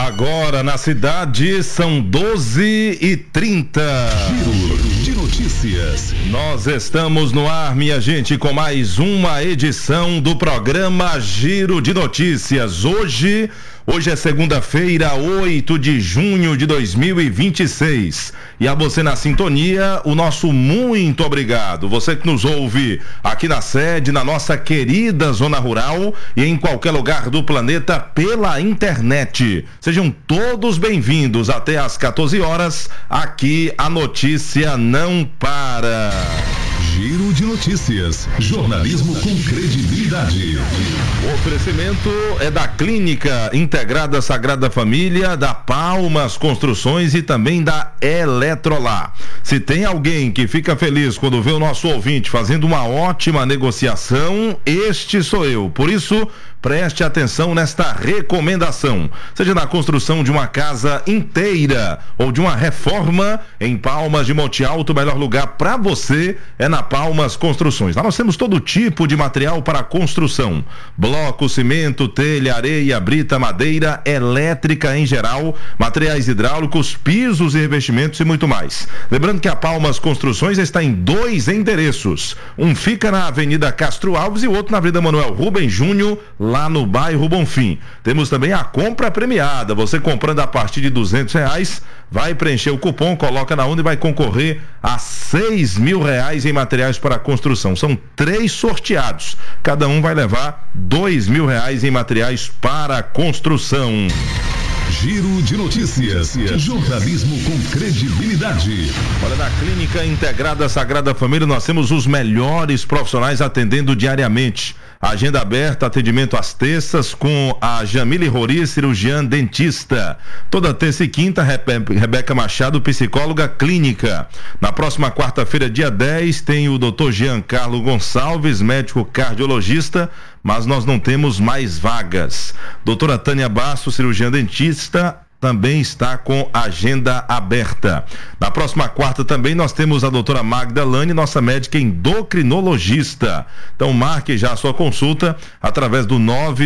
Agora na cidade são 12h30. Giro de notícias. Nós estamos no ar, minha gente, com mais uma edição do programa Giro de Notícias. Hoje é segunda-feira, 8 de junho de 2026. E a você na sintonia, o nosso muito obrigado. Você que nos ouve aqui na sede, na nossa querida zona rural e em qualquer lugar do planeta pela internet. Sejam todos bem-vindos até às 14 horas. Aqui a notícia não para. Giro de notícias. Jornalismo com credibilidade. O oferecimento é da Clínica Integrada Sagrada Família, da Palmas Construções e também da Eletrolar. Se tem alguém que fica feliz quando vê o nosso ouvinte fazendo uma ótima negociação, este sou eu. Por isso, preste atenção nesta recomendação. Seja na construção de uma casa inteira ou de uma reforma, em Palmas de Monte Alto, o melhor lugar para você é na Palmas Construções. Lá nós temos todo tipo de material para construção: bloco, cimento, telha, areia, brita, madeira, elétrica em geral, materiais hidráulicos, pisos e revestimentos e muito mais. Lembrando que a Palmas Construções está em 2 endereços. Um fica na Avenida Castro Alves e o outro na Avenida Manuel Rubem Júnior, lá no bairro Bonfim. Temos também a compra premiada. Você comprando a partir de R$200, vai preencher o cupom, coloca na urna e vai concorrer a R$6.000 em materiais para construção. São 3 sorteados. Cada um vai levar R$2.000 em materiais para construção. Giro de notícias. Jornalismo com credibilidade. Olha, na Clínica Integrada Sagrada Família nós temos os melhores profissionais atendendo diariamente. Agenda aberta, atendimento às terças com a Jamile Rori, cirurgiã dentista. Toda terça e quinta, Rebeca Machado, psicóloga clínica. Na próxima quarta-feira, dia 10, tem o Dr. Giancarlo Gonçalves, médico cardiologista, mas nós não temos mais vagas. Doutora Tânia Basso, cirurgiã dentista, também está com agenda aberta. Na próxima quarta também nós temos a doutora Magda Lani, nossa médica endocrinologista. Então marque já a sua consulta através do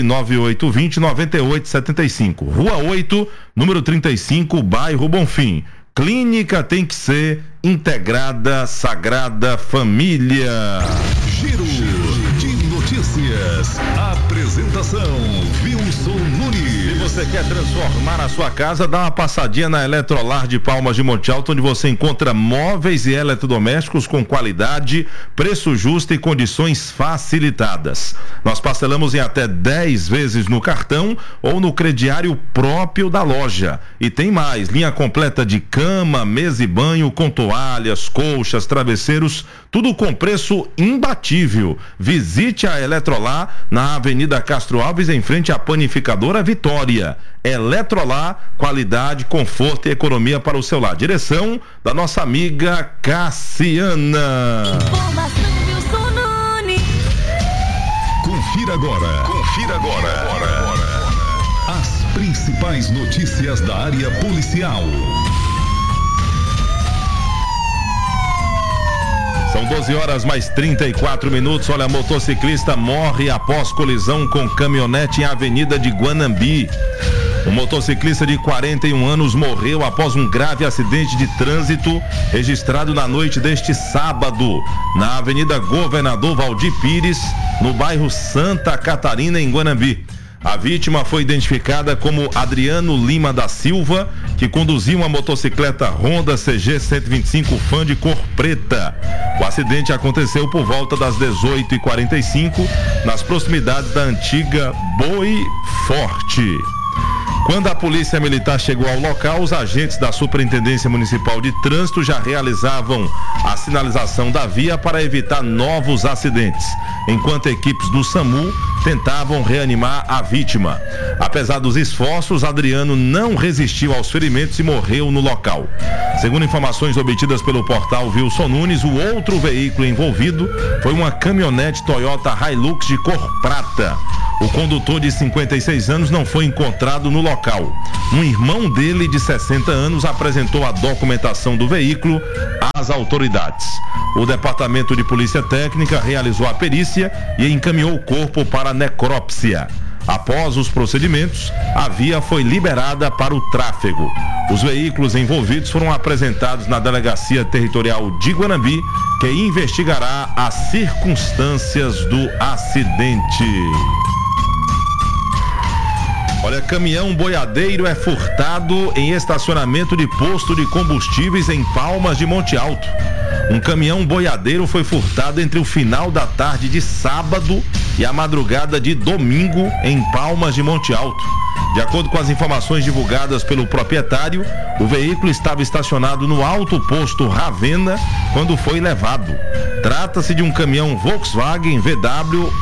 99820-9875. Rua 8, número 35, bairro Bonfim. Clínica tem que ser Integrada Sagrada Família. Giro de notícias. Apresentação: Wilson Nunes. Se você quer transformar a sua casa, dá uma passadinha na Eletrolar de Palmas de Monte Alto, onde você encontra móveis e eletrodomésticos com qualidade, preço justo e condições facilitadas. Nós parcelamos em até 10 vezes no cartão ou no crediário próprio da loja. E tem mais: linha completa de cama, mesa e banho, com toalhas, colchas, travesseiros, tudo com preço imbatível. Visite a Eletrolar na Avenida Castro Alves, em frente à Panificadora Vitória. Eletrolar, qualidade, conforto e economia para o seu lar. Direção da nossa amiga Cassiana. Confira agora. As principais notícias da área policial. São 12h mais 34. Olha, motociclista morre após colisão com caminhonete em Avenida de Guanambi. Um motociclista de 41 anos morreu após um grave acidente de trânsito registrado na noite deste sábado, na Avenida Governador Valdir Pires, no bairro Santa Catarina, em Guanambi. A vítima foi identificada como Adriano Lima da Silva, que conduzia uma motocicleta Honda CG 125 Fan de cor preta. O acidente aconteceu por volta das 18h45, nas proximidades da antiga Boi Forte. Quando a polícia militar chegou ao local, os agentes da Superintendência Municipal de Trânsito já realizavam a sinalização da via para evitar novos acidentes, enquanto equipes do SAMU tentavam reanimar a vítima. Apesar dos esforços, Adriano não resistiu aos ferimentos e morreu no local. Segundo informações obtidas pelo portal Wilson Nunes, o outro veículo envolvido foi uma caminhonete Toyota Hilux de cor prata. O condutor de 56 anos não foi encontrado no local. Um irmão dele, de 60 anos, apresentou a documentação do veículo às autoridades. O Departamento de Polícia Técnica realizou a perícia e encaminhou o corpo para a necrópsia. Após os procedimentos, a via foi liberada para o tráfego. Os veículos envolvidos foram apresentados na Delegacia Territorial de Guanambi, que investigará as circunstâncias do acidente. Olha, caminhão boiadeiro é furtado em estacionamento de posto de combustíveis em Palmas de Monte Alto. Um caminhão boiadeiro foi furtado entre o final da tarde de sábado e a madrugada de domingo em Palmas de Monte Alto. De acordo com as informações divulgadas pelo proprietário, o veículo estava estacionado no alto posto Ravena quando foi levado. Trata-se de um caminhão Volkswagen VW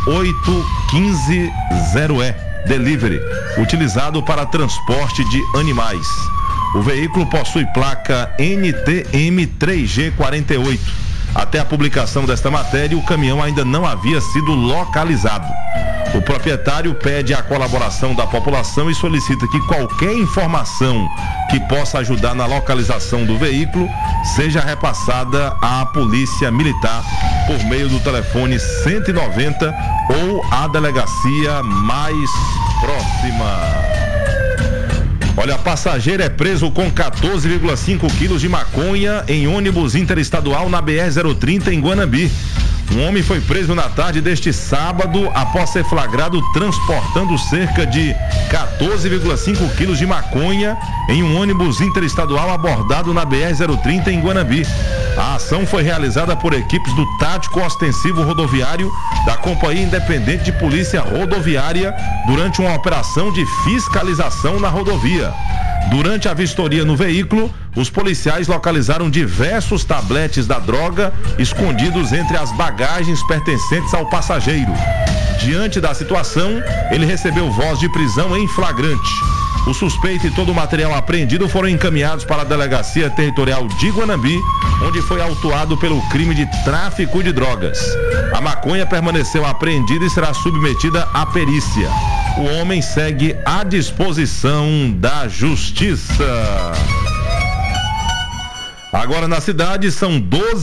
815-0E Delivery, utilizado para transporte de animais. O veículo possui placa NTM3G48. Até a publicação desta matéria, o caminhão ainda não havia sido localizado. O proprietário pede a colaboração da população e solicita que qualquer informação que possa ajudar na localização do veículo seja repassada à Polícia Militar por meio do telefone 190 ou à delegacia mais próxima. Olha, passageiro é preso com 14,5 quilos de maconha em ônibus interestadual na BR-030 em Guanambi. Um homem foi preso na tarde deste sábado após ser flagrado transportando cerca de 14,5 quilos de maconha em um ônibus interestadual abordado na BR-030 em Guanambi. A ação foi realizada por equipes do Tático Ostensivo Rodoviário da Companhia Independente de Polícia Rodoviária durante uma operação de fiscalização na rodovia. Durante a vistoria no veículo, os policiais localizaram diversos tabletes da droga escondidos entre as bagagens pertencentes ao passageiro. Diante da situação, ele recebeu voz de prisão em flagrante. O suspeito e todo o material apreendido foram encaminhados para a Delegacia Territorial de Guanambi, onde foi autuado pelo crime de tráfico de drogas. A maconha permaneceu apreendida e será submetida à perícia. O homem segue à disposição da Justiça. Agora na cidade são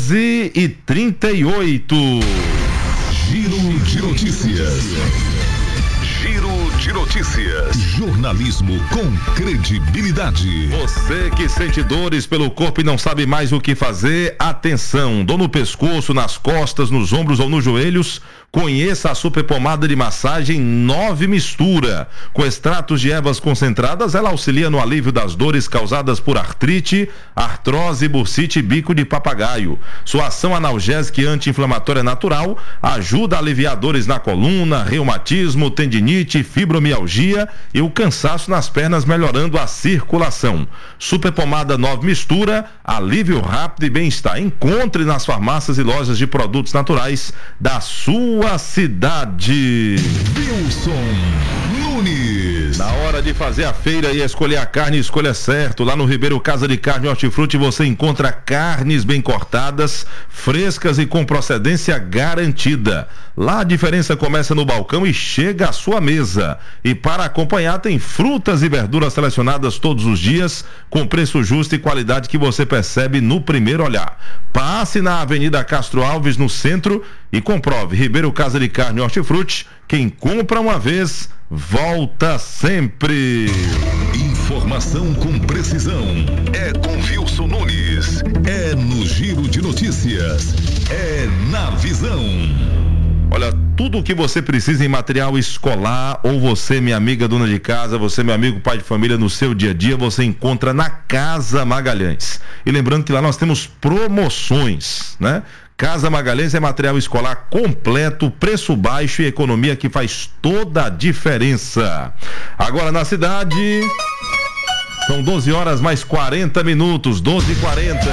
12h38. Giro de notícias. Giro de notícias. Jornalismo com credibilidade. Você que sente dores pelo corpo e não sabe mais o que fazer, atenção, dor no pescoço, nas costas, nos ombros ou nos joelhos, conheça a super pomada de massagem 9 Mistura. Com extratos de ervas concentradas, ela auxilia no alívio das dores causadas por artrite, artrose, bursite e bico de papagaio. Sua ação analgésica e anti-inflamatória natural ajuda a aliviar dores na coluna, reumatismo, tendinite, fibromialgia e o cansaço nas pernas, melhorando a circulação. Super pomada 9 Mistura, alívio rápido e bem-estar. Encontre nas farmácias e lojas de produtos naturais da sua cidade. Wilson Nunes. Na hora de fazer a feira e escolher a carne, escolha certo. Lá no Ribeiro Casa de Carne e Hortifruti você encontra carnes bem cortadas, frescas e com procedência garantida. Lá a diferença começa no balcão e chega à sua mesa. E para acompanhar tem frutas e verduras selecionadas todos os dias, com preço justo e qualidade que você percebe no primeiro olhar. Passe na Avenida Castro Alves, no centro, e comprove. Ribeiro Casa de Carne e Hortifruti, quem compra uma vez, volta sempre. Informação com precisão. É com Wilson Nunes. É no Giro de Notícias. É na Visão. Olha, tudo o que você precisa em material escolar, ou você, minha amiga dona de casa, você, meu amigo pai de família, no seu dia a dia, você encontra na Casa Magalhães. E lembrando que lá nós temos promoções, né? Casa Magalhães é material escolar completo, preço baixo e economia que faz toda a diferença. Agora na cidade, são 12 horas mais 40 minutos, 12h40.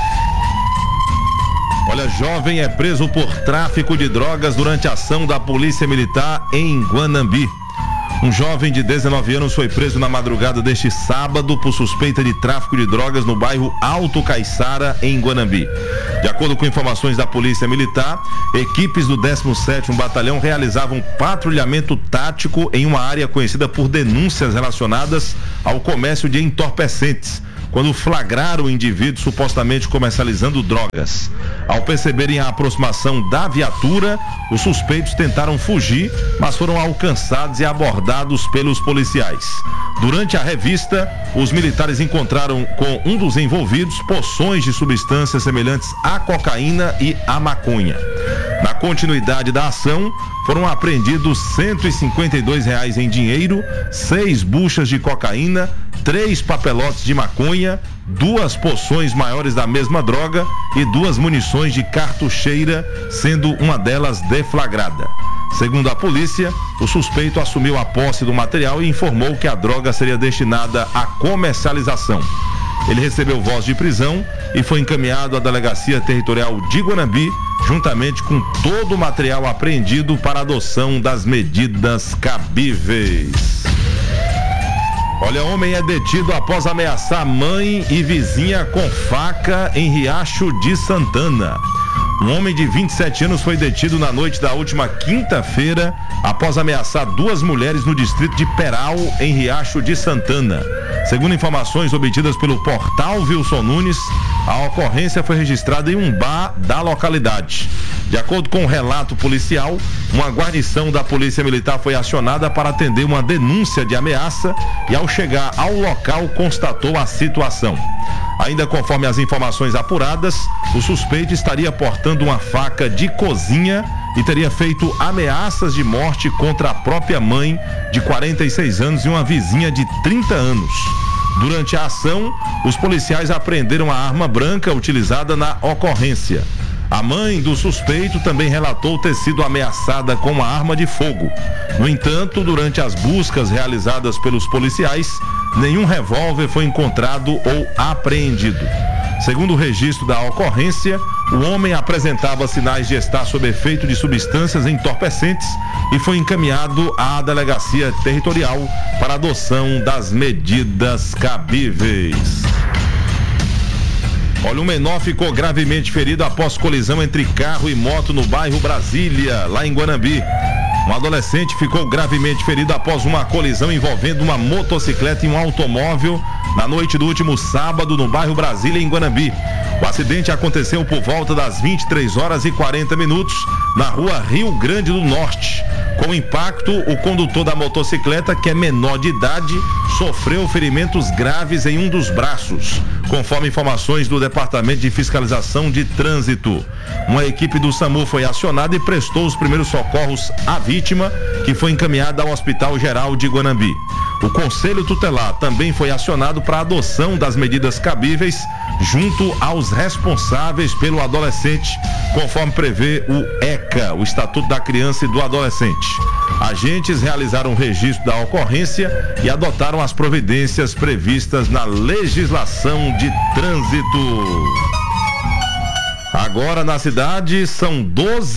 Olha, jovem é preso por tráfico de drogas durante a ação da Polícia Militar em Guanambi. Um jovem de 19 anos foi preso na madrugada deste sábado por suspeita de tráfico de drogas no bairro Alto Caiçara, em Guanambi. De acordo com informações da Polícia Militar, equipes do 17º Batalhão realizavam patrulhamento tático em uma área conhecida por denúncias relacionadas ao comércio de entorpecentes. quando flagraram o indivíduo supostamente comercializando drogas. Ao perceberem a aproximação da viatura, os suspeitos tentaram fugir, mas foram alcançados e abordados pelos policiais. Durante a revista, os militares encontraram com um dos envolvidos poções de substâncias semelhantes à cocaína e à maconha. Na continuidade da ação, foram apreendidos R$152 em dinheiro, 6 buchas de cocaína, 3 papelotes de maconha, 2 poções maiores da mesma droga e 2 munições de cartucheira, sendo uma delas deflagrada. Segundo a polícia, o suspeito assumiu a posse do material e informou que a droga seria destinada à comercialização. Ele recebeu voz de prisão e foi encaminhado à Delegacia Territorial de Guanambi, juntamente com todo o material apreendido para adoção das medidas cabíveis. Olha, homem é detido após ameaçar mãe e vizinha com faca em Riacho de Santana. Um homem de 27 anos foi detido na noite da última quinta-feira após ameaçar 2 mulheres no distrito de Peral, em Riacho de Santana. Segundo informações obtidas pelo portal Wilson Nunes, a ocorrência foi registrada em um bar da localidade. De acordo com o relato policial, uma guarnição da Polícia Militar foi acionada para atender uma denúncia de ameaça e, ao chegar ao local, constatou a situação. Ainda conforme as informações apuradas, o suspeito estaria portando uma faca de cozinha e teria feito ameaças de morte contra a própria mãe, de 46 anos, e uma vizinha de 30 anos. Durante a ação, os policiais apreenderam a arma branca utilizada na ocorrência. A mãe do suspeito também relatou ter sido ameaçada com uma arma de fogo. No entanto, durante as buscas realizadas pelos policiais, nenhum revólver foi encontrado ou apreendido. Segundo o registro da ocorrência, o homem apresentava sinais de estar sob efeito de substâncias entorpecentes e foi encaminhado à Delegacia Territorial para adoção das medidas cabíveis. Olha, um menor ficou gravemente ferido após colisão entre carro e moto no bairro Brasília, lá em Guanambi. Um adolescente ficou gravemente ferido após uma colisão envolvendo uma motocicleta e um automóvel na noite do último sábado no bairro Brasília, em Guanambi. O acidente aconteceu por volta das 23h40 na rua Rio Grande do Norte. Com o impacto, o condutor da motocicleta, que é menor de idade, sofreu ferimentos graves em um dos braços, conforme informações do Departamento de Fiscalização de Trânsito. Uma equipe do SAMU foi acionada e prestou os primeiros socorros à vítima, que foi encaminhada ao Hospital Geral de Guanambi. O Conselho Tutelar também foi acionado para a adoção das medidas cabíveis junto aos responsáveis pelo adolescente, conforme prevê o ECA, o Estatuto da Criança e do Adolescente. Agentes realizaram o registro da ocorrência e adotaram as providências previstas na legislação de trânsito. Agora na cidade são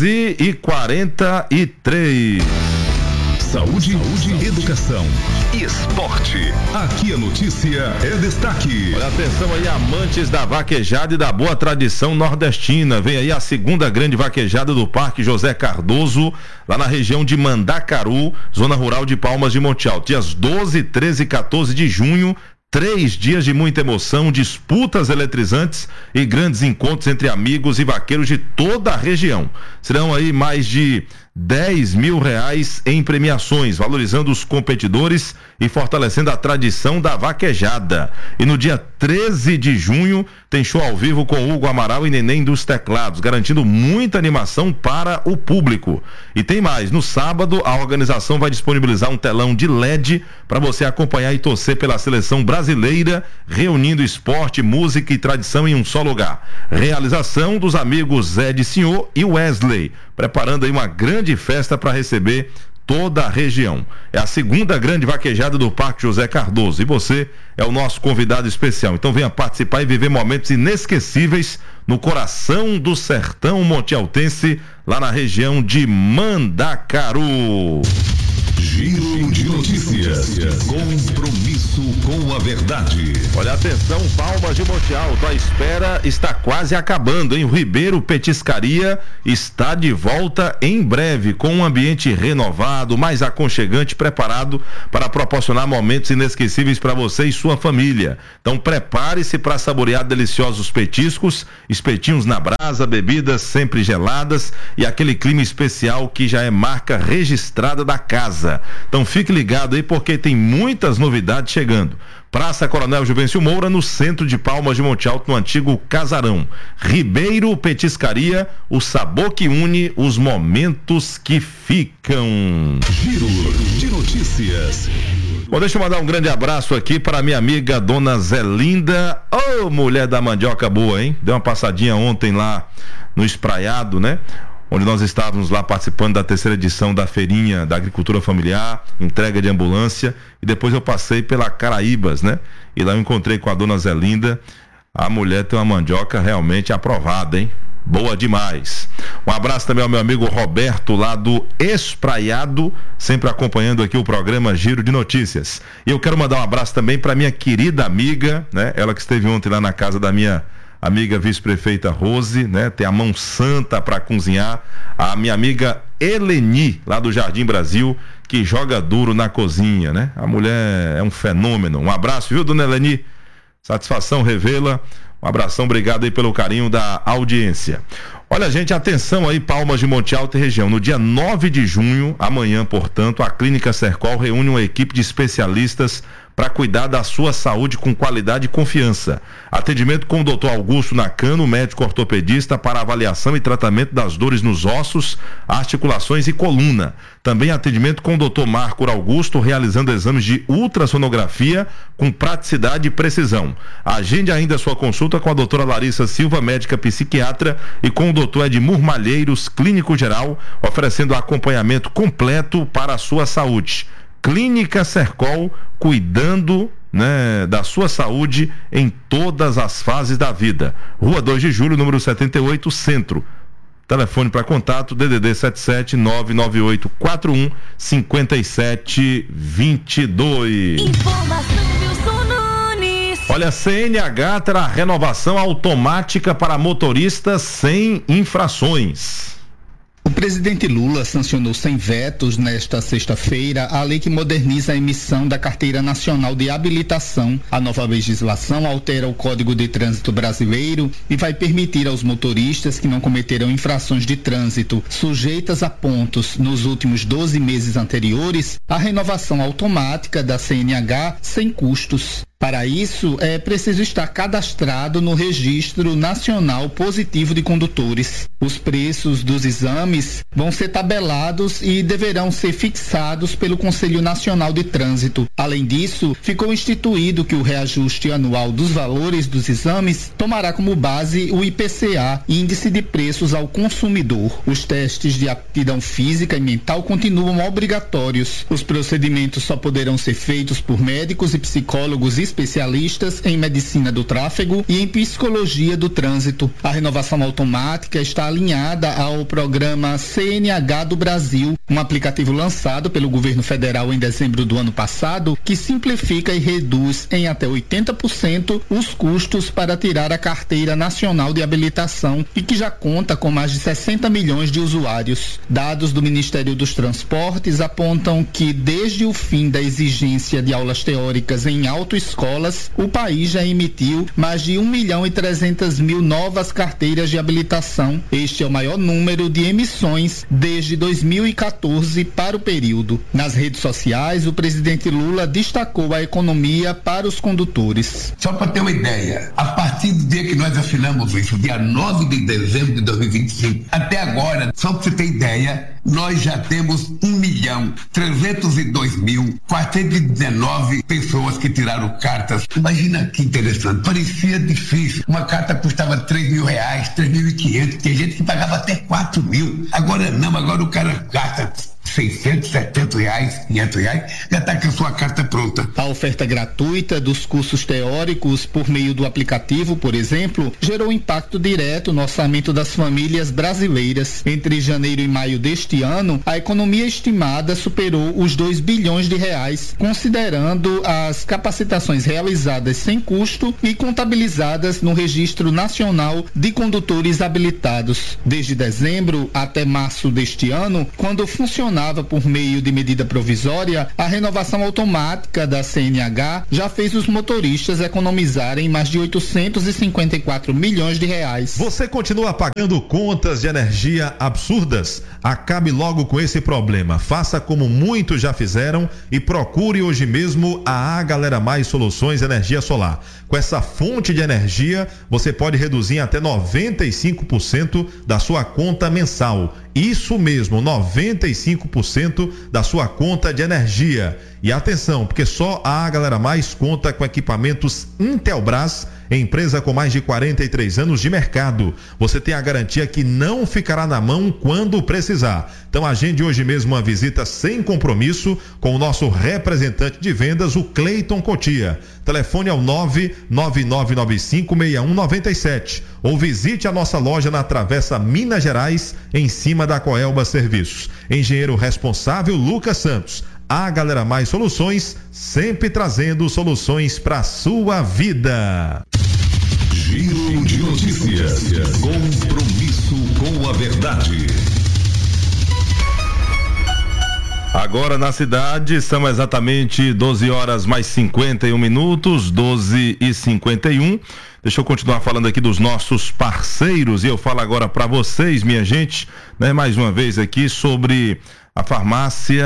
12h43. Saúde, educação e esporte. Aqui a notícia é destaque. Olha, atenção aí, amantes da vaquejada e da boa tradição nordestina. Vem aí a segunda grande vaquejada do Parque José Cardoso, lá na região de Mandacaru, zona rural de Palmas de Monte Alto. Dias 12, 13 e 14 de junho. 3 dias de muita emoção, disputas eletrizantes e grandes encontros entre amigos e vaqueiros de toda a região. Serão aí mais de R$10 mil em premiações, valorizando os competidores e fortalecendo a tradição da vaquejada. E no dia 13 de junho tem show ao vivo com Hugo Amaral e Neném dos Teclados, garantindo muita animação para o público. E tem mais, no sábado a organização vai disponibilizar um telão de LED para você acompanhar e torcer pela seleção brasileira, reunindo esporte, música e tradição em um só lugar. Realização dos amigos Zé de Senhor e Wesley, preparando aí uma grande festa para receber toda a região. É a segunda grande vaquejada do Parque José Cardoso e você é o nosso convidado especial. Então venha participar e viver momentos inesquecíveis no coração do sertão montialtense, lá na região de Mandacaru. Giro de notícias. Compromisso. Compromisso com a verdade. Olha, atenção, Palmas de Monte Alto, a espera está quase acabando, hein? O Ribeiro Petiscaria está de volta em breve, com um ambiente renovado, mais aconchegante, preparado para proporcionar momentos inesquecíveis para você e sua família. Então prepare-se para saborear deliciosos petiscos, espetinhos na brasa, bebidas sempre geladas e aquele clima especial que já é marca registrada da casa. Então fique ligado aí, porque tem muitas novidades chegando. Praça Coronel Juvencio Moura, no centro de Palmas de Monte Alto, no antigo Casarão. Ribeiro Petiscaria, o sabor que une os momentos que ficam. Giro de notícias. Bom, deixa eu mandar um grande abraço aqui para minha amiga Dona Zelinda. Ô, mulher da mandioca boa, hein? Deu uma passadinha ontem lá no Espraiado, né? Onde nós estávamos lá participando da 3ª edição da feirinha da agricultura familiar, entrega de ambulância, e depois eu passei pela Caraíbas, né? E lá eu encontrei com a Dona Zelinda. A mulher tem uma mandioca realmente aprovada, hein? Boa demais. Um abraço também ao meu amigo Roberto, lá do Espraiado, sempre acompanhando aqui o programa Giro de Notícias. E eu quero mandar um abraço também para minha querida amiga, né? Ela que esteve ontem lá na casa da minha amiga vice-prefeita Rose, né? Tem a mão santa para cozinhar. A minha amiga Eleni, lá do Jardim Brasil, que joga duro na cozinha, né? A mulher é um fenômeno. Um abraço, viu, dona Eleni? Satisfação revê-la. Um abração, obrigado aí pelo carinho da audiência. Olha, gente, atenção aí, Palmas de Monte Alto e região. No dia 9 de junho, amanhã, portanto, a Clínica Sercol reúne uma equipe de especialistas para cuidar da sua saúde com qualidade e confiança. Atendimento com o Dr. Augusto Nakano, médico ortopedista, para avaliação e tratamento das dores nos ossos, articulações e coluna. Também atendimento com o Dr. Marco Augusto, realizando exames de ultrassonografia com praticidade e precisão. Agende ainda a sua consulta com a doutora Larissa Silva, médica psiquiatra, e com o Dr. Edmur Malheiros, clínico geral, oferecendo acompanhamento completo para a sua saúde. Clínica Sercol, cuidando, né, da sua saúde em todas as fases da vida. Rua 2 de Julho, número 78, Centro. Telefone para contato, DDD 77-998-41-5722. Informação Wilson Nunes. Olha, a CNH terá renovação automática para motoristas sem infrações. O presidente Lula sancionou sem vetos nesta sexta-feira a lei que moderniza a emissão da Carteira Nacional de Habilitação. A nova legislação altera o Código de Trânsito Brasileiro e vai permitir aos motoristas que não cometeram infrações de trânsito sujeitas a pontos nos últimos 12 meses anteriores a renovação automática da CNH sem custos. Para isso, é preciso estar cadastrado no Registro Nacional Positivo de Condutores. Os preços dos exames vão ser tabelados e deverão ser fixados pelo Conselho Nacional de Trânsito. Além disso, ficou instituído que o reajuste anual dos valores dos exames tomará como base o IPCA, Índice de Preços ao Consumidor. Os testes de aptidão física e mental continuam obrigatórios. Os procedimentos só poderão ser feitos por médicos e psicólogos especialistas em medicina do tráfego e em psicologia do trânsito. A renovação automática está alinhada ao programa CNH do Brasil, um aplicativo lançado pelo governo federal em dezembro do ano passado, que simplifica e reduz em até 80% os custos para tirar a Carteira Nacional de Habilitação e que já conta com mais de 60 milhões de usuários. Dados do Ministério dos Transportes apontam que desde o fim da exigência de aulas teóricas em autoescolas, o país já emitiu mais de 1.300.000 novas carteiras de habilitação. Este é o maior número de emissões desde 2014 para o período. Nas redes sociais, o presidente Lula destacou a economia para os condutores. Só para ter uma ideia, a partir do dia que nós assinamos isso, dia 9 de dezembro de 2025, até agora, só para você ter ideia, nós já temos 1.302.419 pessoas que tiraram cartas. Imagina que interessante, parecia difícil. Uma carta custava R$3.000, R$3.500, tem gente que pagava até R$4.000. Agora não, agora o cara gasta R$600, R$700, R$500, já está com a sua carta pronta. A oferta gratuita dos cursos teóricos por meio do aplicativo, por exemplo, gerou impacto direto no orçamento das famílias brasileiras. Entre janeiro e maio deste ano, a economia estimada superou os R$2 bilhões, considerando as capacitações realizadas sem custo e contabilizadas no Registro Nacional de Condutores Habilitados. Desde dezembro até março deste ano, quando funcionava por meio de medida provisória, a renovação automática da CNH já fez os motoristas economizarem mais de R$854 milhões. Você continua pagando contas de energia absurdas? Acabe logo com esse problema. Faça como muitos já fizeram e procure hoje mesmo a Galera Mais Soluções Energia Solar. Com essa fonte de energia, você pode reduzir em até 95% da sua conta mensal. Isso mesmo, 95% da sua conta de energia. E atenção, porque só a Galera Mais conta com equipamentos Intelbras, empresa com mais de 43 anos de mercado. Você tem a garantia que não ficará na mão quando precisar. Então agende hoje mesmo uma visita sem compromisso com o nosso representante de vendas, o Cleiton Cotia. Telefone é o 999956197 ou visite a nossa loja na Travessa Minas Gerais, em cima da Coelba Serviços. Engenheiro responsável Lucas Santos. A Galera Mais Soluções, sempre trazendo soluções para sua vida. Giro de notícias. Compromisso com a verdade. Agora na cidade são exatamente 12h51, 12h51. Deixa eu continuar falando aqui dos nossos parceiros e eu falo agora para vocês, minha gente, né, mais uma vez aqui sobre a farmácia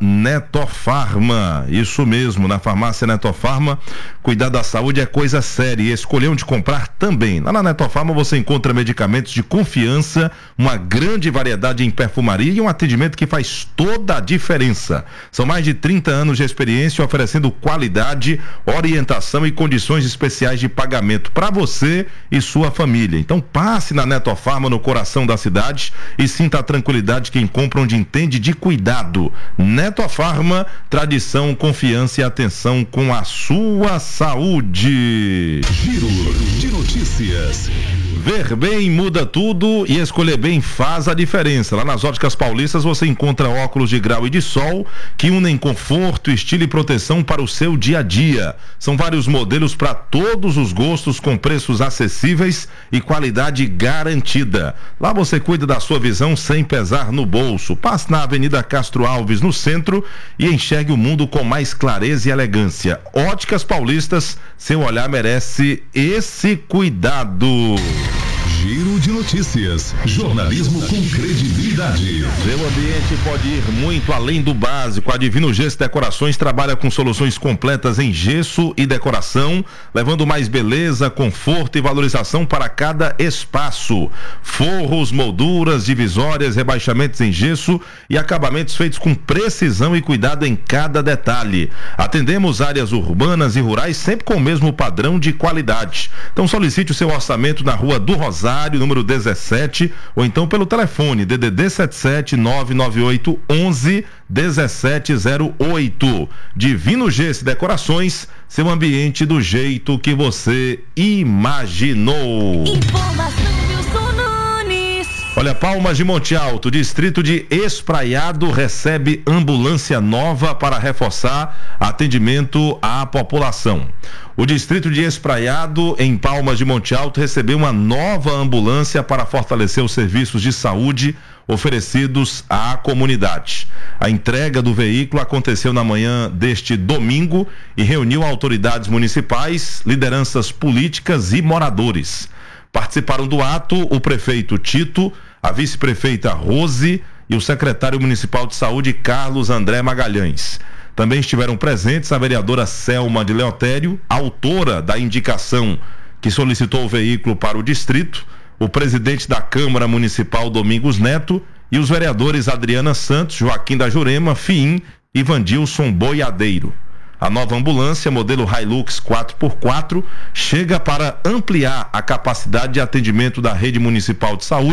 Netofarma. Isso mesmo, na farmácia Netofarma, cuidar da saúde é coisa séria e escolher onde comprar também. Lá na Netofarma você encontra medicamentos de confiança, uma grande variedade em perfumaria e um atendimento que faz toda a diferença. São mais de 30 anos de experiência oferecendo qualidade, orientação e condições especiais de pagamento para você e sua família. Então passe na Netofarma, no coração da cidade, e sinta a tranquilidade quem compra onde entende de cuidado. Netofarma, tradição, confiança e atenção com a sua saúde. Giro de notícias. Ver bem muda tudo e escolher bem faz a diferença. Lá nas Óticas Paulistas você encontra óculos de grau e de sol que unem conforto, estilo e proteção para o seu dia a dia. São vários modelos para todos os gostos, com preços acessíveis e qualidade garantida. Lá você cuida da sua visão sem pesar no bolso. Passe na Avenida Castro Alves, no centro, e enxergue o mundo com mais clareza e elegância. Óticas Paulistas, seu olhar merece esse cuidado. Giro de notícias. Jornalismo com credibilidade. Seu ambiente pode ir muito além do básico. A Divino Gesso Decorações trabalha com soluções completas em gesso e decoração, levando mais beleza, conforto e valorização para cada espaço. Forros, molduras, divisórias, rebaixamentos em gesso e acabamentos feitos com precisão e cuidado em cada detalhe. Atendemos áreas urbanas e rurais sempre com o mesmo padrão de qualidade. Então solicite o seu orçamento na Rua do Rosário, número 17, ou então pelo telefone DDD 77 998 11 1708. Divino Gesso Decorações, seu ambiente do jeito que você imaginou. Informação Wilson Nunes. Olha, Palmas de Monte Alto, distrito de Espraiado, recebe ambulância nova para reforçar atendimento à população. O distrito de Espraiado, em Palmas de Monte Alto, recebeu uma nova ambulância para fortalecer os serviços de saúde oferecidos à comunidade. A entrega do veículo aconteceu na manhã deste domingo e reuniu autoridades municipais, lideranças políticas e moradores. Participaram do ato o prefeito Tito, a vice-prefeita Rose e o secretário municipal de saúde Carlos André Magalhães. Também estiveram presentes a vereadora Selma de Leotério, autora da indicação que solicitou o veículo para o distrito, o presidente da Câmara Municipal Domingos Neto e os vereadores Adriana Santos, Joaquim da Jurema, Fiim e Vandilson Boiadeiro. A nova ambulância, modelo Hilux 4x4, chega para ampliar a capacidade de atendimento da rede municipal de saúde,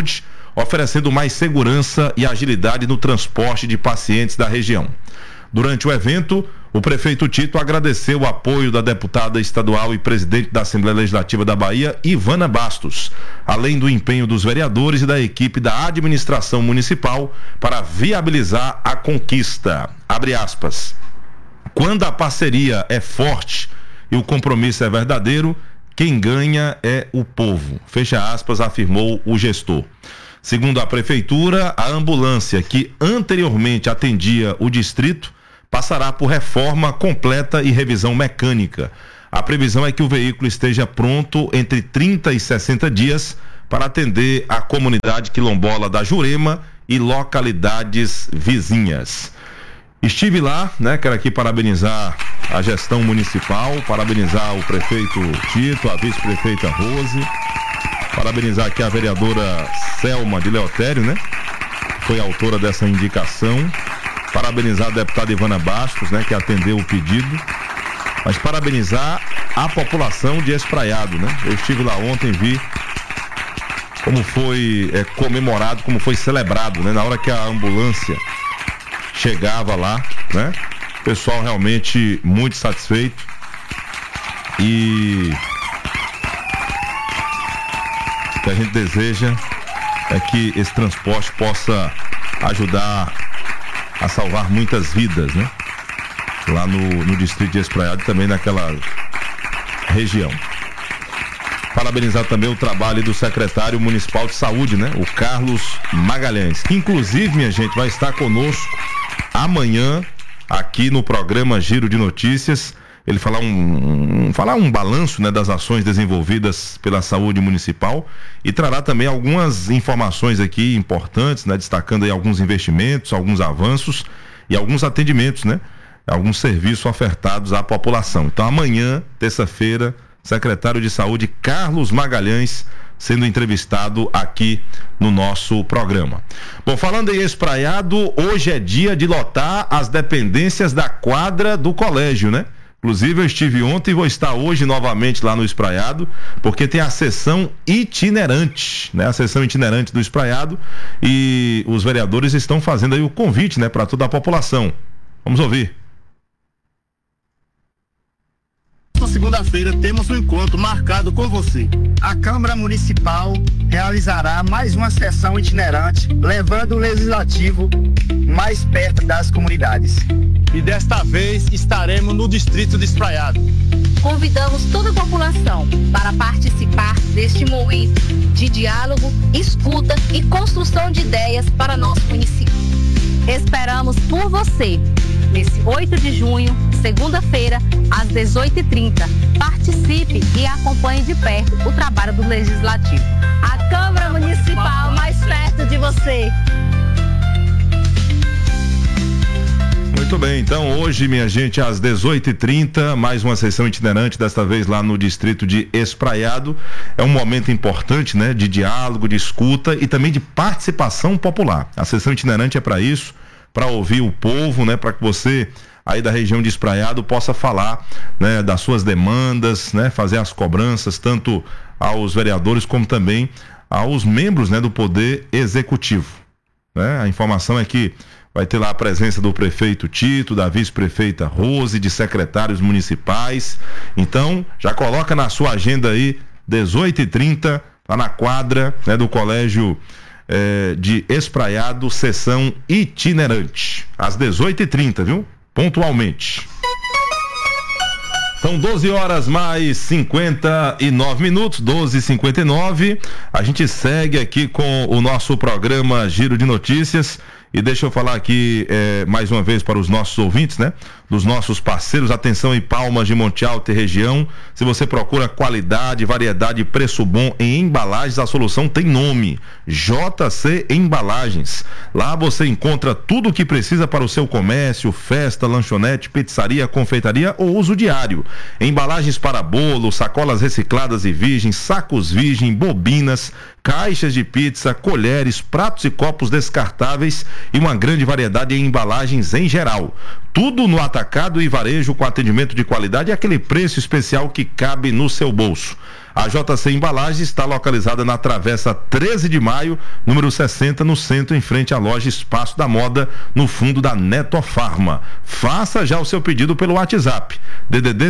oferecendo mais segurança e agilidade no transporte de pacientes da região. Durante o evento, o prefeito Tito agradeceu o apoio da deputada estadual e presidente da Assembleia Legislativa da Bahia, Ivana Bastos, além do empenho dos vereadores e da equipe da administração municipal para viabilizar a conquista. Abre aspas. Quando a parceria é forte e o compromisso é verdadeiro, quem ganha é o povo. Fecha aspas, afirmou o gestor. Segundo a prefeitura, a ambulância que anteriormente atendia o distrito passará por reforma completa e revisão mecânica. A previsão é que o veículo esteja pronto entre 30 e 60 dias para atender a comunidade quilombola da Jurema e localidades vizinhas. Estive lá, né? Quero aqui parabenizar a gestão municipal, parabenizar o prefeito Tito, a vice-prefeita Rose, parabenizar aqui a vereadora Selma de Leotério, né? Foi autora dessa indicação. Parabenizar a deputada Ivana Bastos, né, que atendeu o pedido, mas parabenizar a população de Espraiado, né? Eu estive lá ontem, vi como foi comemorado, como foi celebrado, né? Na hora que a ambulância chegava lá, né? O pessoal realmente muito satisfeito e o que a gente deseja é que esse transporte possa ajudar a salvar muitas vidas, né? Lá no distrito de Espraiado e também naquela região. Parabenizar também o trabalho do secretário municipal de saúde, né? O Carlos Magalhães, que inclusive, minha gente, vai estar conosco amanhã aqui no programa Giro de Notícias. Ele falar um balanço, né, das ações desenvolvidas pela saúde municipal e trará também algumas informações aqui importantes, né, destacando aí alguns investimentos, alguns avanços e alguns atendimentos, né, alguns serviços ofertados à população. Então amanhã, terça-feira, secretário de saúde Carlos Magalhães sendo entrevistado aqui no nosso programa. Bom, falando em Espraiado, hoje é dia de lotar as dependências da quadra do colégio, né? Inclusive eu estive ontem e vou estar hoje novamente lá no Espraiado, porque tem a sessão itinerante, né? A sessão itinerante do Espraiado e os vereadores estão fazendo aí o convite, né, para toda a população. Vamos ouvir. Segunda-feira temos um encontro marcado com você. A Câmara Municipal realizará mais uma sessão itinerante, levando o Legislativo mais perto das comunidades. E desta vez estaremos no distrito de Espraiado. Convidamos toda a população para participar deste momento de diálogo, escuta e construção de ideias para nosso município. Esperamos por você, nesse 8 de junho, segunda-feira, às 18h30. Participe e acompanhe de perto o trabalho do Legislativo. A Câmara Municipal mais perto de você. Muito bem, então hoje, minha gente, às 18h30, mais uma sessão itinerante, desta vez lá no distrito de Espraiado. É um momento importante, né, de diálogo, de escuta e também de participação popular. A sessão itinerante é para isso, para ouvir o povo, né, para que você aí da região de Espraiado possa falar, né, das suas demandas, né, fazer as cobranças tanto aos vereadores como também aos membros, né, do Poder Executivo, né? A informação é que vai ter lá a presença do prefeito Tito, da vice-prefeita Rose, de secretários municipais. Então, já coloca na sua agenda aí, 18h30, lá na quadra, né, do Colégio de Espraiado, sessão itinerante. Às 18h30, viu? Pontualmente. São 12 horas mais 59 minutos, 12h59. A gente segue aqui com o nosso programa Giro de Notícias. E deixa eu falar aqui mais uma vez para os nossos ouvintes, né? Dos nossos parceiros, atenção em Palmas de Monte Alto e região. Se você procura qualidade, variedade e preço bom em embalagens, a solução tem nome: JC Embalagens. Lá você encontra tudo o que precisa para o seu comércio, festa, lanchonete, pizzaria, confeitaria ou uso diário. Embalagens para bolo, sacolas recicladas e virgens, sacos virgem, bobinas, caixas de pizza, colheres, pratos e copos descartáveis e uma grande variedade em embalagens em geral. Tudo no atacado e varejo com atendimento de qualidade e aquele preço especial que cabe no seu bolso. A JC Embalagens está localizada na Travessa 13 de Maio, número 60, no centro, em frente à loja Espaço da Moda, no fundo da Netofarma. Faça já o seu pedido pelo WhatsApp, DDD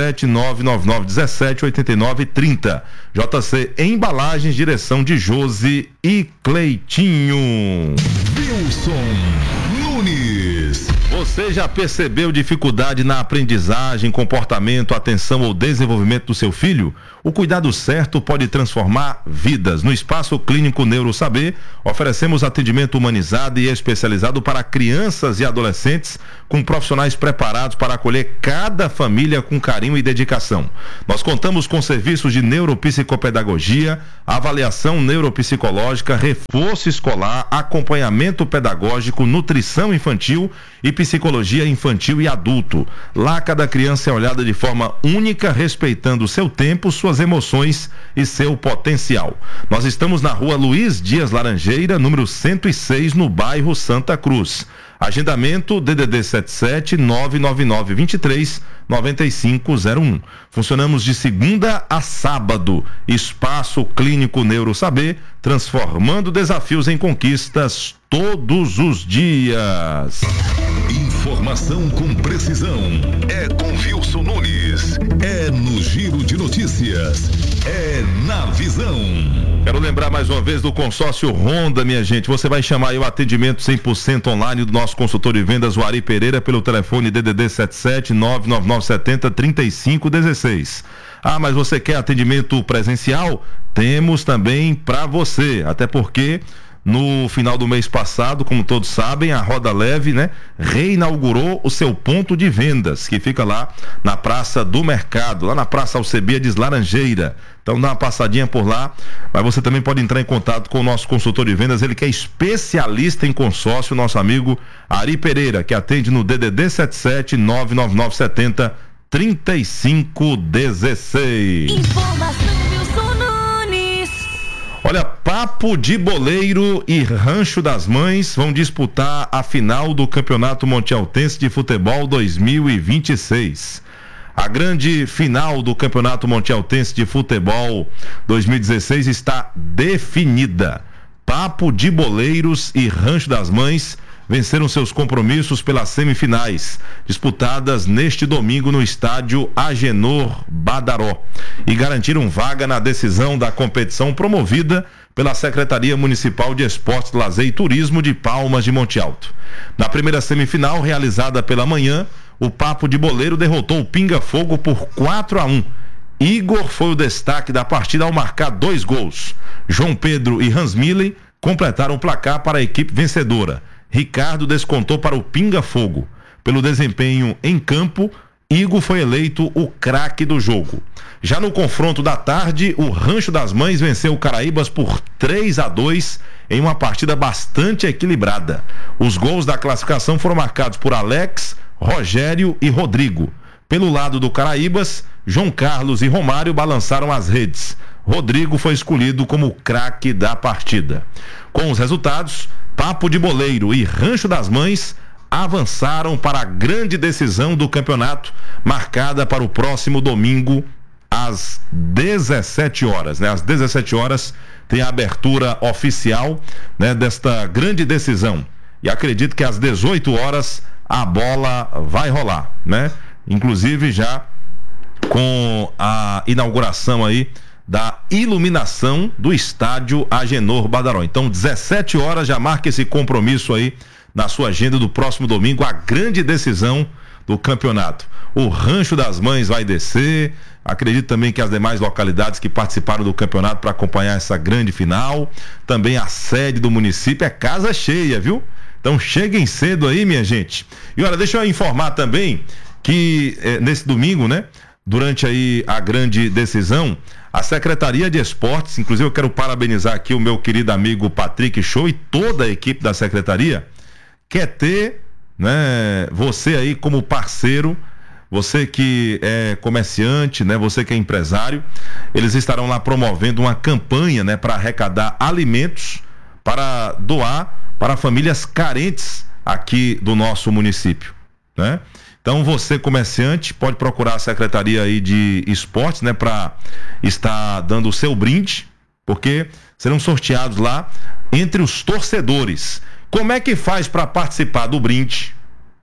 77999178930. JC Embalagens, direção de Josi e Cleitinho. Wilson Nunes. Você já percebeu dificuldade na aprendizagem, comportamento, atenção ou desenvolvimento do seu filho? O cuidado certo pode transformar vidas. No Espaço Clínico Neuro Saber, oferecemos atendimento humanizado e especializado para crianças e adolescentes, com profissionais preparados para acolher cada família com carinho e dedicação. Nós contamos com serviços de neuropsicopedagogia, avaliação neuropsicológica, reforço escolar, acompanhamento pedagógico, nutrição infantil e psicologia infantil e adulto. Lá cada criança é olhada de forma única, respeitando o seu tempo, suas emoções e seu potencial. Nós estamos na Rua Luiz Dias Laranjeira, número 106, no bairro Santa Cruz. Agendamento DDD 77999239501. Funcionamos de segunda a sábado. Espaço Clínico Neuro Saber, transformando desafios em conquistas todos os dias. Informação com precisão. É com Wilson Nunes. É no Giro de Notícias. É na Visão. Quero lembrar mais uma vez do consórcio Honda, minha gente. Você vai chamar aí o atendimento 100% online do nosso consultor de vendas, o Ari Pereira, pelo telefone DDD 77999703516. Ah, mas você quer atendimento presencial? Temos também para você, até porque no final do mês passado, como todos sabem, a Roda Leve, né, reinaugurou o seu ponto de vendas, que fica lá na Praça do Mercado, lá na Praça Alcebiades Laranjeira. Então dá uma passadinha por lá, mas você também pode entrar em contato com o nosso consultor de vendas, ele que é especialista em consórcio, nosso amigo Ari Pereira, que atende no DDD 77-99970-3516. Informação Wilson Nunes. Olha, Papo de Boleiro e Rancho das Mães vão disputar a final do Campeonato Montialtense de Futebol 2026. A grande final do Campeonato Montialtense de Futebol 2016 está definida. Papo de Boleiros e Rancho das Mães venceram seus compromissos pelas semifinais, disputadas neste domingo no estádio Agenor Badaró, e garantiram vaga na decisão da competição promovida pela Secretaria Municipal de Esportes, Lazer e Turismo de Palmas de Monte Alto. Na primeira semifinal, realizada pela manhã, o Papo de Boleiro derrotou o Pinga Fogo por 4-1. Igor foi o destaque da partida ao marcar 2 gols. João Pedro e Hans Mille completaram o placar para a equipe vencedora. Ricardo descontou para o Pinga Fogo. Pelo desempenho em campo, Igor foi eleito o craque do jogo. Já no confronto da tarde, o Rancho das Mães venceu o Caraíbas por 3-2 em uma partida bastante equilibrada. Os gols da classificação foram marcados por Alex, Rogério e Rodrigo. Pelo lado do Caraíbas, João Carlos e Romário balançaram as redes. Rodrigo foi escolhido como o craque da partida. Com os resultados, Papo de Boleiro e Rancho das Mães avançaram para a grande decisão do campeonato, marcada para o próximo domingo às 17 horas, né? Às 17 horas tem a abertura oficial, né, desta grande decisão. E acredito que às 18 horas a bola vai rolar, né? Inclusive já com a inauguração aí da iluminação do estádio Agenor Badaró. Então, 17 horas, já marca esse compromisso aí na sua agenda do próximo domingo, a grande decisão do campeonato. O Rancho das Mães vai descer, acredito também que as demais localidades que participaram do campeonato para acompanhar essa grande final, também a sede do município é casa cheia, viu? Então cheguem cedo aí, minha gente. E olha, deixa eu informar também que nesse domingo, né, durante aí a grande decisão, a Secretaria de Esportes, inclusive eu quero parabenizar aqui o meu querido amigo Patrick Show e toda a equipe da Secretaria, quer ter, né, você aí como parceiro, você que é comerciante, né, você que é empresário, eles estarão lá promovendo uma campanha, né, para arrecadar alimentos para doar para famílias carentes aqui do nosso município. né? Então você, comerciante, pode procurar a Secretaria aí de Esportes, né, para estar dando o seu brinde, porque serão sorteados lá entre os torcedores. Como é que faz para participar do brinde?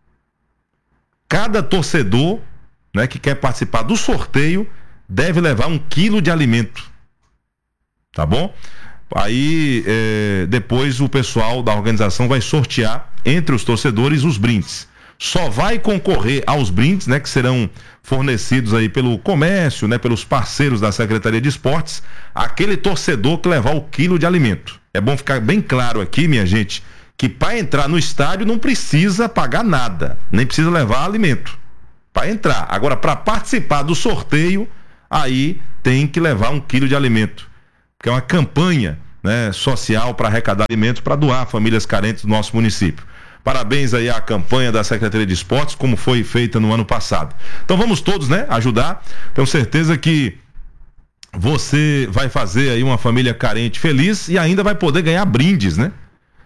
Cada torcedor, né, que quer participar do sorteio deve levar 1 quilo de alimento, tá bom? Aí depois o pessoal da organização vai sortear entre os torcedores os brindes. Só vai concorrer aos brindes, né, que serão fornecidos aí pelo comércio, né, pelos parceiros da Secretaria de Esportes, aquele torcedor que levar o quilo de alimento. É bom ficar bem claro aqui, minha gente, que para entrar no estádio não precisa pagar nada, nem precisa levar alimento para entrar. Agora, para participar do sorteio, aí tem que levar 1 quilo de alimento, que é uma campanha, né, social para arrecadar alimentos para doar a famílias carentes do nosso município. Parabéns aí à campanha da Secretaria de Esportes, como foi feita no ano passado. Então vamos todos, né, ajudar. Tenho certeza que você vai fazer aí uma família carente feliz e ainda vai poder ganhar brindes, né?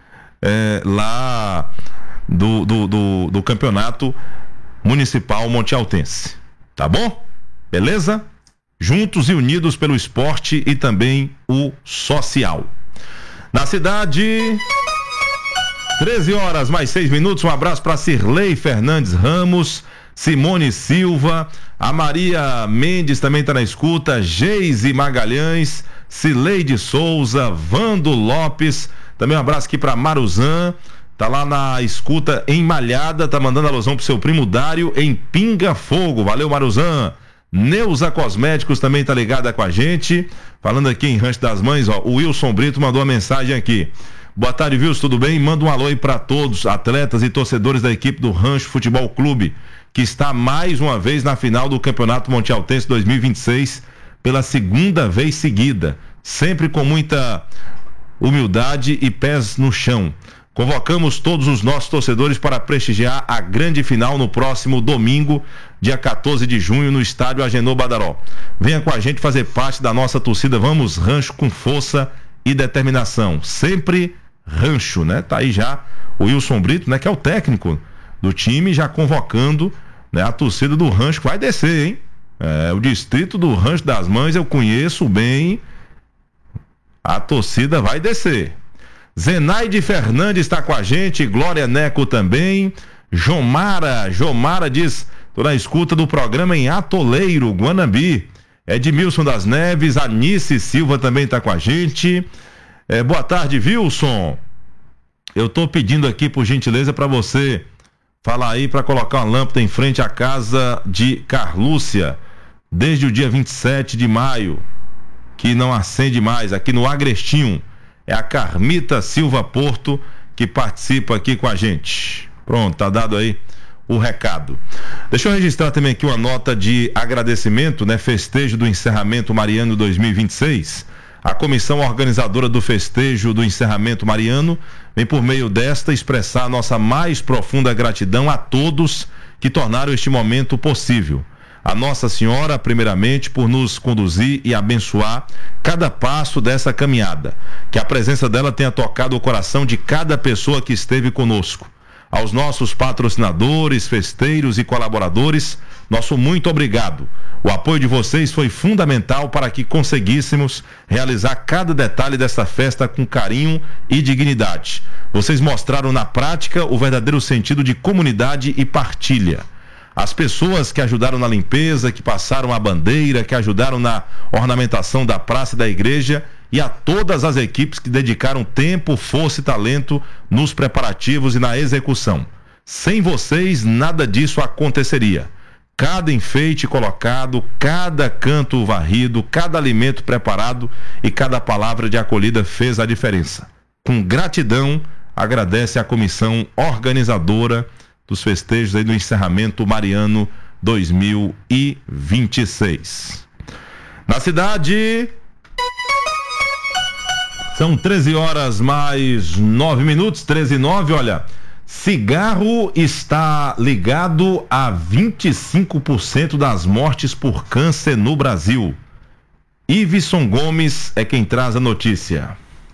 Lá do Campeonato Municipal Monte Altense. Tá bom? Beleza? Juntos e unidos pelo esporte e também o social. Na cidade... 13h mais 6. Um abraço para Cirlei Fernandes Ramos, Simone Silva, a Maria Mendes também está na escuta, Geise Magalhães, Cileide Souza, Vando Lopes, também um abraço aqui para Maruzan, tá lá na escuta em Malhada, tá mandando alusão pro seu primo Dário em Pinga Fogo. Valeu, Maruzan. Neuza Cosméticos também tá ligada com a gente, falando aqui em Rancho das Mães, ó, o Wilson Brito mandou uma mensagem aqui. Boa tarde, Wilson, tudo bem? Manda um alô aí para todos, atletas e torcedores da equipe do Rancho Futebol Clube, que está mais uma vez na final do Campeonato Monte Altense 2026, pela 2ª vez seguida, sempre com muita humildade e pés no chão. Convocamos todos os nossos torcedores para prestigiar a grande final no próximo domingo, dia 14 de junho, no estádio Agenor Badaró. Venha com a gente fazer parte da nossa torcida. Vamos, Rancho, com força e determinação. Sempre Rancho, né? Tá aí já o Wilson Brito, né? Que é o técnico do time, já convocando, né, a torcida do Rancho, que vai descer, hein? O distrito do Rancho das Mães eu conheço bem. A torcida vai descer. Zenaide Fernandes está com a gente, Glória Neco também, Jomara diz, tô na escuta do programa em Atoleiro, Guanambi. Edmilson das Neves, Anice Silva também está com a gente. Boa tarde, Wilson. Eu tô pedindo aqui, por gentileza, para você falar aí para colocar uma lâmpada em frente à casa de Carlúcia, desde o dia 27 de maio, que não acende mais, aqui no Agrestinho. É a Carmita Silva Porto que participa aqui com a gente. Pronto, tá dado aí o recado. Deixa eu registrar também aqui uma nota de agradecimento, né? Festejo do Encerramento Mariano 2026. A comissão organizadora do festejo do Encerramento Mariano vem, por meio desta, expressar nossa mais profunda gratidão a todos que tornaram este momento possível. A Nossa Senhora, primeiramente, por nos conduzir e abençoar cada passo dessa caminhada. Que a presença dela tenha tocado o coração de cada pessoa que esteve conosco. Aos nossos patrocinadores, festeiros e colaboradores, nosso muito obrigado. O apoio de vocês foi fundamental para que conseguíssemos realizar cada detalhe dessa festa com carinho e dignidade. Vocês mostraram na prática o verdadeiro sentido de comunidade e partilha. As pessoas que ajudaram na limpeza, que passaram a bandeira, que ajudaram na ornamentação da praça e da igreja, e a todas as equipes que dedicaram tempo, força e talento nos preparativos e na execução. Sem vocês, nada disso aconteceria. Cada enfeite colocado, cada canto varrido, cada alimento preparado e cada palavra de acolhida fez a diferença. Com gratidão, agradece a comissão organizadora dos festejos aí do Encerramento Mariano 2026. Na cidade, são 13h mais 9, 13h09, olha, cigarro está ligado a 25% das mortes por câncer no Brasil. Iveson Gomes é quem traz a notícia.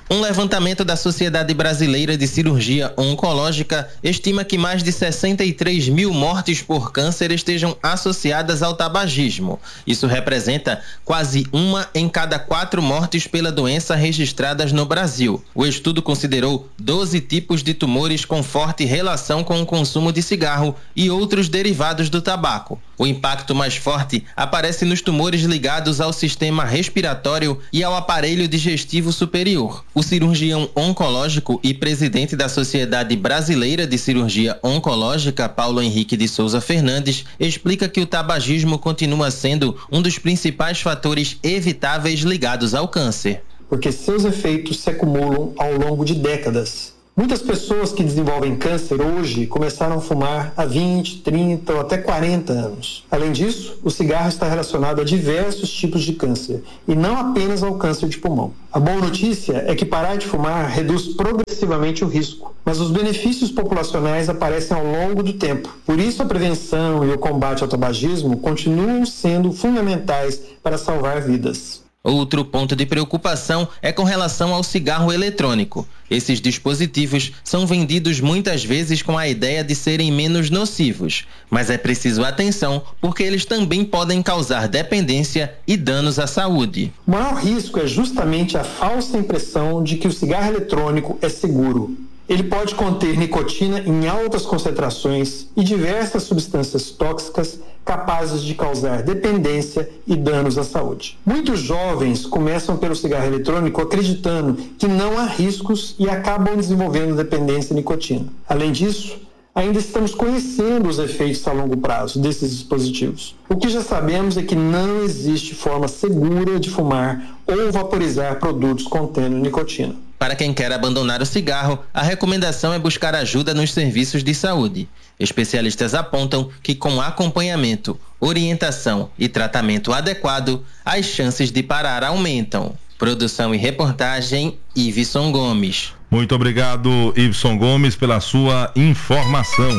Um levantamento da Sociedade Brasileira de Cirurgia Oncológica estima que mais de 63 mil mortes por câncer estejam associadas ao tabagismo. Isso representa quase 1 em cada 4 mortes pela doença registradas no Brasil. O estudo considerou 12 tipos de tumores com forte relação com o consumo de cigarro e outros derivados do tabaco. O impacto mais forte aparece nos tumores ligados ao sistema respiratório e ao aparelho digestivo superior. O cirurgião oncológico e presidente da Sociedade Brasileira de Cirurgia Oncológica, Paulo Henrique de Souza Fernandes, explica que o tabagismo continua sendo um dos principais fatores evitáveis ligados ao câncer. Porque seus efeitos se acumulam ao longo de décadas. Muitas pessoas que desenvolvem câncer hoje começaram a fumar há 20, 30 ou até 40 anos. Além disso, o cigarro está relacionado a diversos tipos de câncer e não apenas ao câncer de pulmão. A boa notícia é que parar de fumar reduz progressivamente o risco, mas os benefícios populacionais aparecem ao longo do tempo. Por isso, a prevenção e o combate ao tabagismo continuam sendo fundamentais para salvar vidas. Outro ponto de preocupação é com relação ao cigarro eletrônico. Esses dispositivos são vendidos muitas vezes com a ideia de serem menos nocivos, mas é preciso atenção porque eles também podem causar dependência e danos à saúde. O maior risco é justamente a falsa impressão de que o cigarro eletrônico é seguro. Ele pode conter nicotina em altas concentrações e diversas substâncias tóxicas capazes de causar dependência e danos à saúde. Muitos jovens começam pelo cigarro eletrônico acreditando que não há riscos e acabam desenvolvendo dependência à nicotina. Além disso, ainda estamos conhecendo os efeitos a longo prazo desses dispositivos. O que já sabemos é que não existe forma segura de fumar ou vaporizar produtos contendo nicotina. Para quem quer abandonar o cigarro, a recomendação é buscar ajuda nos serviços de saúde. Especialistas apontam que com acompanhamento, orientação e tratamento adequado, as chances de parar aumentam. Produção e reportagem, Iveson Gomes. Muito obrigado, Iveson Gomes, pela sua informação.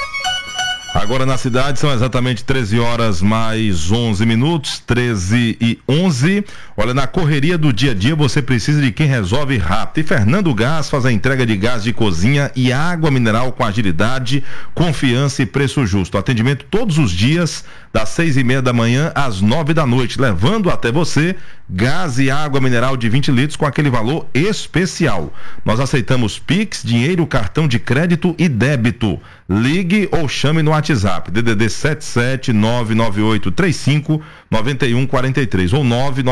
Agora na cidade são exatamente 13 horas mais 11 minutos, 13h11. Olha, na correria do dia a dia você precisa de quem resolve rápido. E Fernando Gás faz a entrega de gás de cozinha e água mineral com agilidade, confiança e preço justo. Atendimento todos os dias, das 6:30 da manhã às 9 da noite, levando até você gás e água mineral de 20 litros com aquele valor especial. Nós aceitamos Pix, dinheiro, cartão de crédito e débito. Ligue ou chame no WhatsApp, DDD 77998359143 ou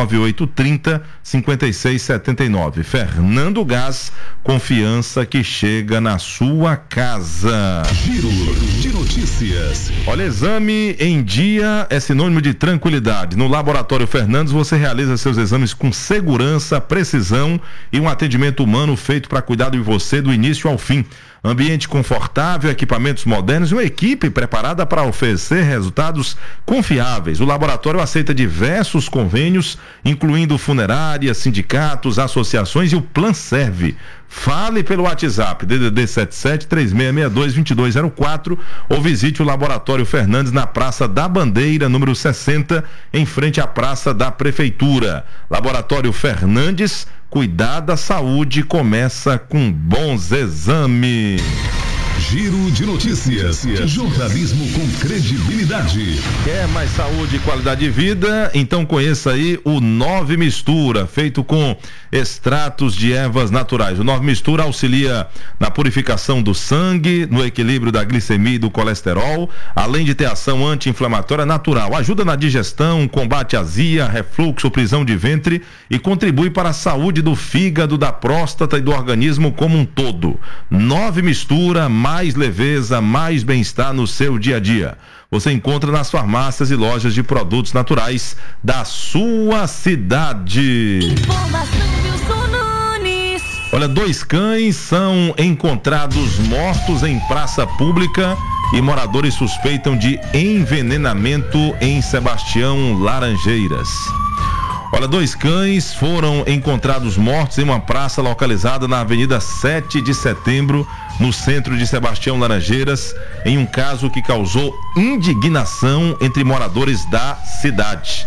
998305679. Fernando Gás, confiança que chega na sua casa. Giro de notícias. Olha, exame em dia é sinônimo de tranquilidade. No Laboratório Fernandes você realiza seus exames com segurança, precisão e um atendimento humano feito para cuidar de você do início ao fim. Ambiente confortável, equipamentos modernos e uma equipe preparada para oferecer resultados confiáveis. O laboratório aceita diversos convênios, incluindo funerárias, sindicatos, associações e o Planserve. Fale pelo WhatsApp, DDD 77-3662-2204 ou visite o Laboratório Fernandes na Praça da Bandeira, número 60, em frente à Praça da Prefeitura. Laboratório Fernandes, cuidar da saúde começa com bons exames. Giro de notícias. Jornalismo com credibilidade. Quer mais saúde e qualidade de vida? Então conheça aí o 9 Mistura, feito com extratos de ervas naturais. O 9 Mistura auxilia na purificação do sangue, no equilíbrio da glicemia e do colesterol, além de ter ação anti-inflamatória natural. Ajuda na digestão, combate azia, refluxo, prisão de ventre e contribui para a saúde do fígado, da próstata e do organismo como um todo. 9 Mistura, mais leveza, mais bem-estar no seu dia a dia. Você encontra nas farmácias e lojas de produtos naturais da sua cidade. Informação Wilson Nunes. Olha, 2 cães são encontrados mortos em praça pública e moradores suspeitam de envenenamento em Sebastião Laranjeiras. Olha, 2 cães foram encontrados mortos em uma praça localizada na Avenida 7 de Setembro, no centro de Sebastião Laranjeiras, em um caso que causou indignação entre moradores da cidade.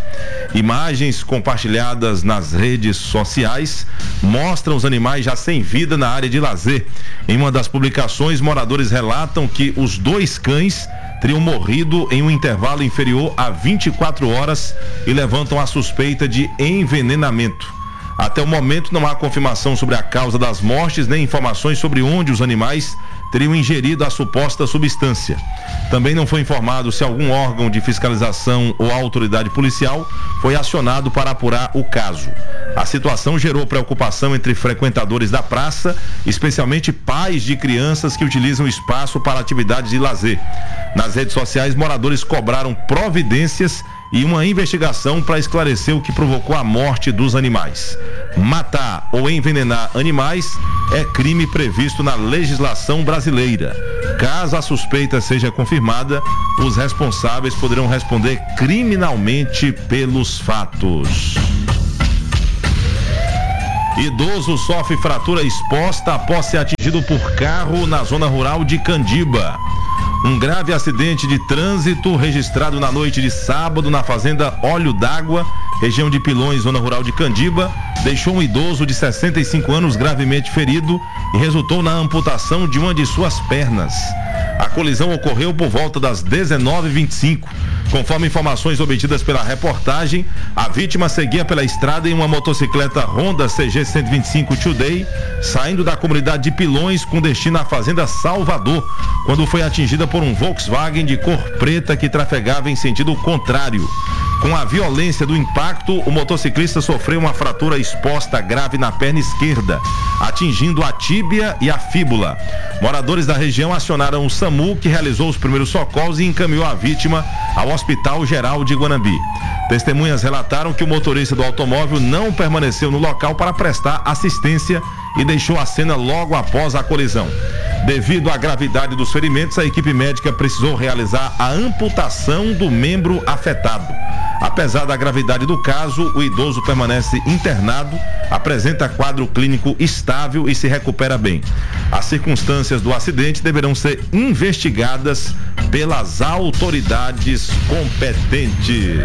Imagens compartilhadas nas redes sociais mostram os animais já sem vida na área de lazer. Em uma das publicações, moradores relatam que os 2 cães teriam morrido em um intervalo inferior a 24 horas e levantam a suspeita de envenenamento. Até o momento não há confirmação sobre a causa das mortes, nem informações sobre onde os animais teriam ingerido a suposta substância. Também não foi informado se algum órgão de fiscalização ou autoridade policial foi acionado para apurar o caso. A situação gerou preocupação entre frequentadores da praça, especialmente pais de crianças que utilizam o espaço para atividades de lazer. Nas redes sociais, moradores cobraram providências e uma investigação para esclarecer o que provocou a morte dos animais. Matar ou envenenar animais é crime previsto na legislação brasileira. Caso a suspeita seja confirmada, os responsáveis poderão responder criminalmente pelos fatos. Idoso sofre fratura exposta após ser atingido por carro na zona rural de Candiba. Um grave acidente de trânsito registrado na noite de sábado na fazenda Olho d'Água, região de Pilões, zona rural de Candiba, deixou um idoso de 65 anos gravemente ferido e resultou na amputação de uma de suas pernas. A colisão ocorreu por volta das 19h25. Conforme informações obtidas pela reportagem, a vítima seguia pela estrada em uma motocicleta Honda CG 125 Today, saindo da comunidade de Pilões com destino à fazenda Salvador, quando foi atingida por um Volkswagen de cor preta que trafegava em sentido contrário. Com a violência do impacto, o motociclista sofreu uma fratura exposta grave na perna esquerda, atingindo a tíbia e a fíbula. Moradores da região acionaram o SAMU, que realizou os primeiros socorros e encaminhou a vítima ao Hospital Geral de Guanambi. Testemunhas relataram que o motorista do automóvel não permaneceu no local para prestar assistência e deixou a cena logo após a colisão. Devido à gravidade dos ferimentos, a equipe médica precisou realizar a amputação do membro afetado. Apesar da gravidade do caso, o idoso permanece internado, apresenta quadro clínico estável e se recupera bem. As circunstâncias do acidente deverão ser investigadas pelas autoridades competentes.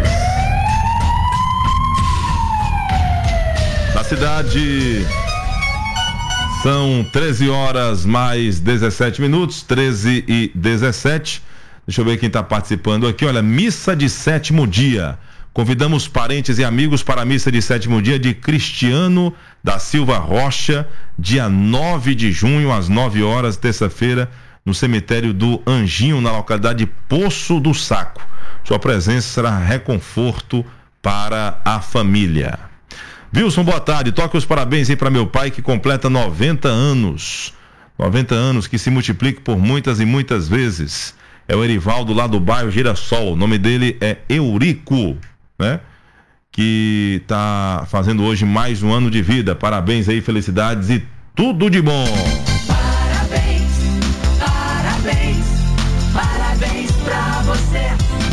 Na cidade, são 13 horas mais 17 minutos, 13h17. Deixa eu ver quem está participando aqui. Olha, missa de 7º dia. Convidamos parentes e amigos para a missa de 7º dia de Cristiano da Silva Rocha, dia 9 de junho, às 9 horas, terça-feira, no cemitério do Anjinho, na localidade de Poço do Saco. Sua presença será reconforto para a família. Wilson, boa tarde. Toque os parabéns aí para meu pai, que completa 90 anos. 90 anos, que se multiplique por muitas e muitas vezes. É o Erivaldo, lá do bairro Girassol. O nome dele é Eurico, né? Que tá fazendo hoje mais um ano de vida. Parabéns aí, felicidades e tudo de bom. Parabéns, parabéns, parabéns pra você.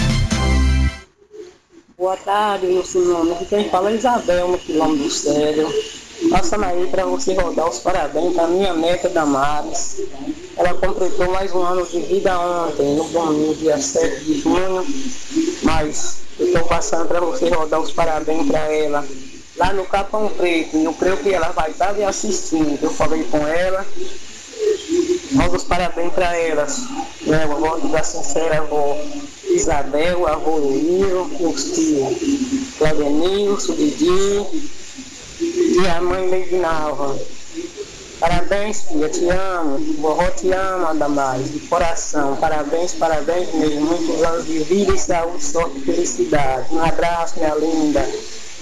Boa tarde, meu senhor. Quem fala é Isabel, no quilômetro do Céu. Passando aí para você rodar os parabéns para minha neta Damares. Ela completou mais um ano de vida ontem, no domingo, dia 7 de junho. Mas eu estou passando para você rodar os parabéns para ela lá no Capão Preto. E eu creio que ela vai estar me assistindo. Eu falei com ela. Rodo os parabéns para elas. Né? Eu gosto da sincera avó Isabel, avô Emílio, os tios Claudenilson, Didi e a mãe Leidinalva. Parabéns, filha, te amo. Vovó te ama, Damares, de coração. Parabéns, parabéns mesmo. Muitos anos de vida e saúde, sorte e felicidade. Um abraço, minha linda.